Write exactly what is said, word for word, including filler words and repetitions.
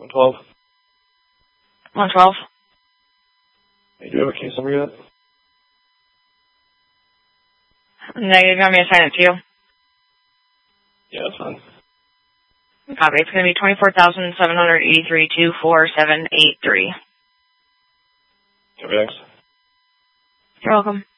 one twelve. one twelve. Hey, do you have a case number yet? Negative, you want me to sign it to you? Yeah, that's fine. Copy. It's going to be twenty-four thousand seven hundred eighty-three two four seven eight three. Okay, thanks. You're welcome.